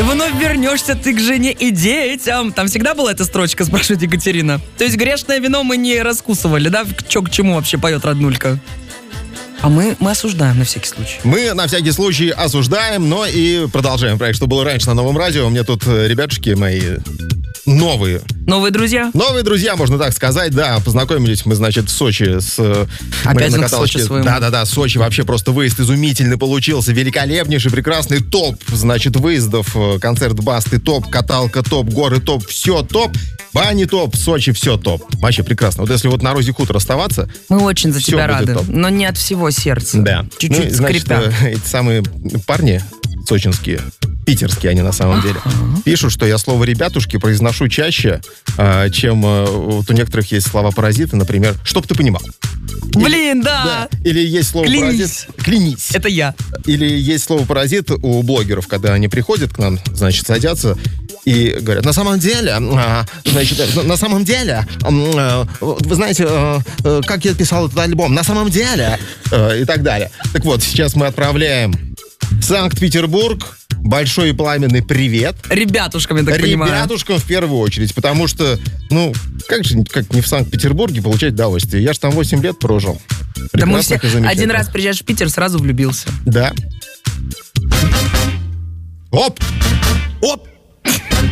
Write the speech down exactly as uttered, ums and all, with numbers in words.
вновь вернешься ты к жене и детям. Там всегда была эта строчка, спрашивает Екатерина. То есть грешное вино мы не раскусывали, да? Чё к чему вообще поет роднулька? А мы, мы осуждаем на всякий случай. Мы на всякий случай осуждаем, но и продолжаем проект, что было раньше на Новом радио. У меня тут ребятушки мои новые. Новые друзья? Новые друзья, можно так сказать, да. Познакомились мы, значит, в Сочи с... Опять на Сочи своему. Да-да-да, Сочи вообще просто выезд изумительный получился. Великолепнейший, прекрасный топ, значит, выездов. Концерт Басты топ, каталка топ, горы топ, все топ. Бани топ, Сочи все топ. Вообще прекрасно. Вот если вот на Розе Хутор оставаться... Мы очень за тебя рады, топ. но не от всего сердца. Да. Чуть-чуть ну, значит, скрипя. эти самые парни сочинские, питерские они на самом деле, пишут, что я слово «ребятушки» произношу чаще, а, чем а, вот у некоторых есть слова «паразиты», например, «чтоб ты понимал». Блин, да. да. Или есть слово Клянись. «паразит». Клянись. Это я. Или есть слово «паразит» у блогеров, когда они приходят к нам, значит, садятся и говорят, на самом деле, а, значит, на самом деле, а, вы знаете, а, как я писал этот альбом, на самом деле, а, и так далее. Так вот, сейчас мы отправляем в Санкт-Петербург большой и пламенный привет. Ребятушкам, я так понимаю. Ребятушкам в первую очередь, потому что, ну, как же, как не в Санкт-Петербурге получать удовольствие? Я же там восемь лет прожил. Да мы все один раз приезжаешь в Питер, сразу влюбился. Да. Оп! Оп!